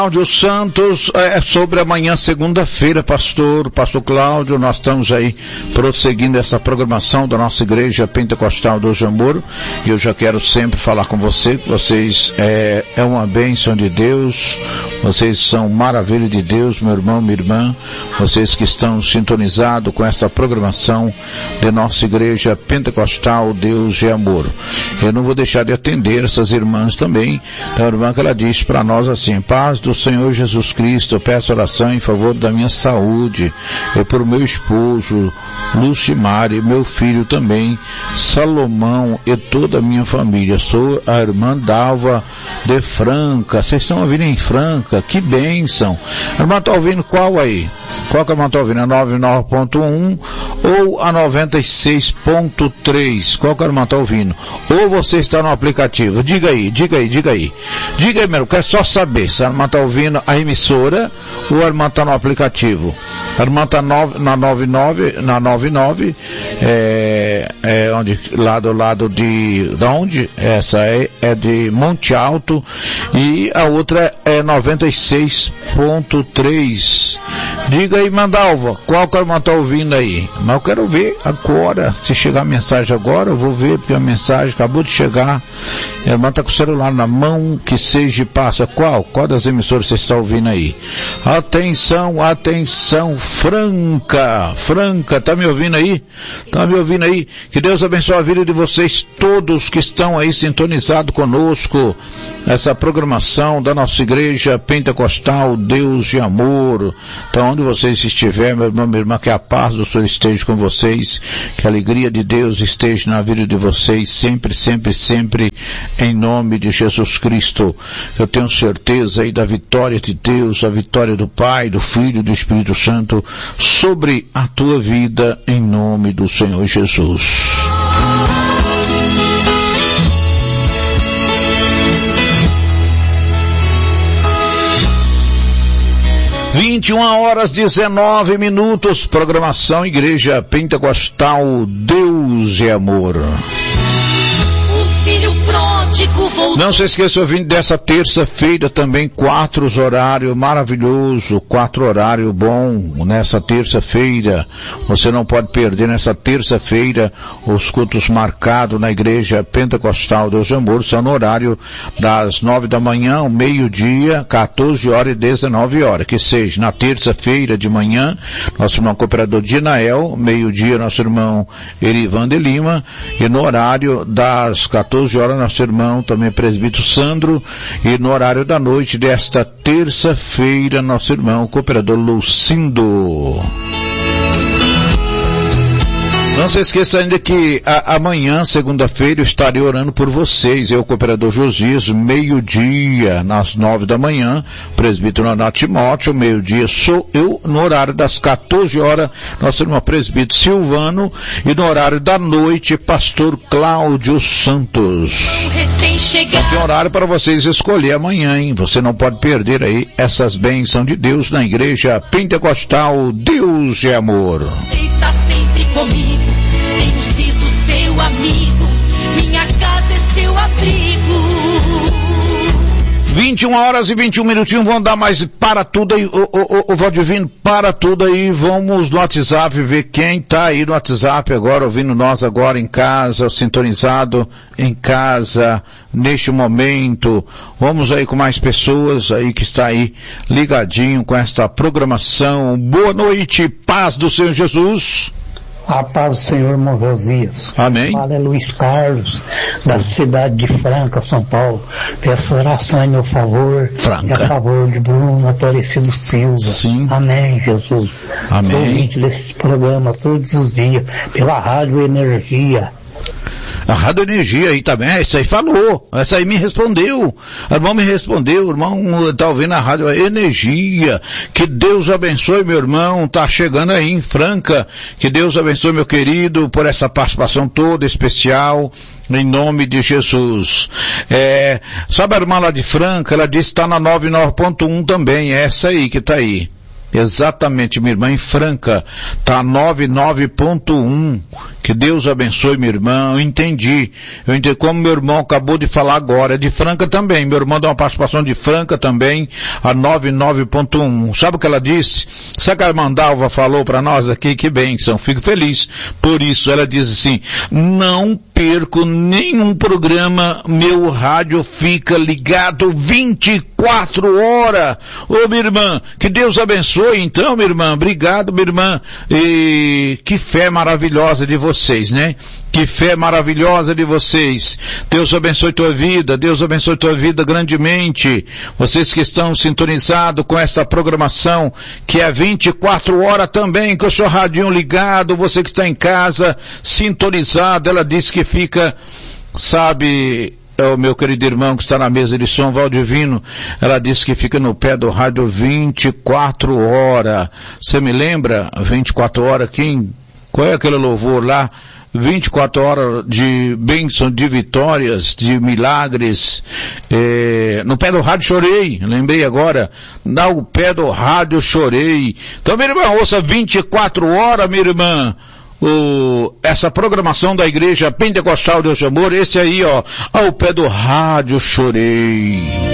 Cláudio Santos, sobre amanhã, segunda-feira, pastor Cláudio, nós estamos aí prosseguindo essa programação da nossa igreja pentecostal do Jamor, e eu já quero sempre falar com você, que vocês é uma bênção de Deus, vocês são maravilha de Deus, meu irmão, minha irmã, vocês que estão sintonizados com essa programação de nossa igreja pentecostal Deus e Amor. Eu não vou deixar de atender essas irmãs também, então a irmã que ela diz para nós assim: paz do Senhor Jesus Cristo, eu peço oração em favor da minha saúde, e por meu esposo, Lucimari, meu filho também, Salomão e toda a minha família. Sou a irmã Dalva de Franca. Vocês estão ouvindo em Franca? Que bênção! A irmã está ouvindo qual aí? Qual que a irmã está ouvindo? A 99.1 ou a 96.3? Qual que a irmã está ouvindo? Ou você está no aplicativo? Diga aí, meu, quero só saber se a irmã está ouvindo a emissora ou a irmã está no aplicativo. A irmã está na 99, onde, lá do lado de onde? Essa é de Monte Alto, e a outra é 96.3. Diga aí, Mandalva, qual que a irmã está ouvindo aí? Mas eu quero ver agora, se chegar a mensagem agora, eu vou ver, porque a mensagem acabou de chegar. A irmã está com o celular na mão, que seja e passa. Qual das emissoras você está ouvindo aí? Atenção, Franca, tá me ouvindo aí? Que Deus abençoe a vida de vocês todos que estão aí sintonizados conosco, essa programação da nossa igreja pentecostal Deus e Amor. Então, onde vocês estiverem, meu irmão, minha irmã, que a paz do Senhor esteja com vocês, que a alegria de Deus esteja na vida de vocês, sempre, em nome de Jesus Cristo. Eu tenho certeza aí da vitória de Deus, a vitória do Pai, do Filho e do Espírito Santo sobre a tua vida, em nome do Senhor Jesus. 21h19, programação Igreja Pentecostal Deus e Amor. Filho pródigo voltou. Não se esqueça, ouvindo, dessa terça-feira também, 4 horário maravilhoso, 4 horário bom, nessa terça-feira. Você não pode perder nessa terça-feira os cultos marcados na Igreja Pentecostal Deus e Amor, são no horário das 9 da manhã ao meio-dia, 14 horas e 19 horas, que seja na terça-feira de manhã, nosso irmão cooperador Dinael, meio-dia nosso irmão Erivan de Lima, e no horário das 14 horas, nosso irmão também presbítero Sandro, e no horário da noite desta terça-feira, nosso irmão cooperador Lucindo. Não se esqueça ainda que amanhã, segunda-feira, eu estarei orando por vocês. Eu, cooperador Josias, meio-dia, nas 9 da manhã, presbítero Renato Timóteo, meio-dia sou eu, no horário das 14 horas, nosso irmão presbítero Silvano, e no horário da noite, pastor Cláudio Santos. Então tem horário para vocês escolher amanhã, hein? Você não pode perder aí essas bênçãos de Deus na Igreja Pentecostal Deus e Amor. Você está sempre comigo. Tenho sido seu amigo, minha casa é seu abrigo. 21h21, vamos dar mais para tudo aí, o Valdivino, para tudo aí, vamos no WhatsApp ver quem está aí no WhatsApp agora, ouvindo nós agora em casa, sintonizado em casa, neste momento. Vamos aí com mais pessoas aí que está aí ligadinho com esta programação. Boa noite, paz do Senhor Jesus. A paz do Senhor, irmão Josias. Amém. Fala Luiz Carlos, da cidade de Franca, São Paulo. Peço oração em meu favor. Franca. E a favor de Bruno Aparecido Silva. Sim. Amém, Jesus. Amém. Sou ouvinte desse programa todos os dias, pela Rádio Energia. A Rádio Energia aí também, essa aí falou, essa aí me respondeu, o irmão me respondeu, o irmão está ouvindo a Rádio Energia, que Deus abençoe meu irmão, está chegando aí em Franca, que Deus abençoe meu querido, por essa participação toda especial, em nome de Jesus. Sabe a irmã lá de Franca, ela disse que está na 99.1 também, é essa aí que está aí. Exatamente, minha irmã, em Franca, tá 99.1. Que Deus abençoe, minha irmã. Eu entendi como meu irmão acabou de falar agora. É de Franca também. Meu irmão dá uma participação de Franca também, a 99.1. Sabe o que ela disse? Sabe o que a Mandalva falou para nós aqui? Que bênção. Fico feliz por isso. Ela diz assim: não perco nenhum programa, meu rádio fica ligado 24 horas. Ô, minha irmã, que Deus abençoe então, minha irmã. Obrigado, minha irmã. E que fé maravilhosa de vocês, né? Que fé maravilhosa de vocês. Deus abençoe tua vida. Deus abençoe tua vida grandemente. Vocês que estão sintonizados com essa programação, que é 24 horas também, com o seu radinho ligado. Você que está em casa, sintonizado. Ela disse que fica, sabe, é o meu querido irmão que está na mesa de som, Valdivino. Ela disse que fica no pé do rádio 24 horas. Você me lembra? 24 horas, qual é aquele louvor lá? 24 horas de bênção, de vitórias, de milagres. No pé do rádio chorei, lembrei agora. No pé do rádio chorei. Então, minha irmã, ouça 24 horas, minha irmã. Essa programação da Igreja Pentecostal Deus de Amor, esse aí, ó, ao pé do rádio chorei.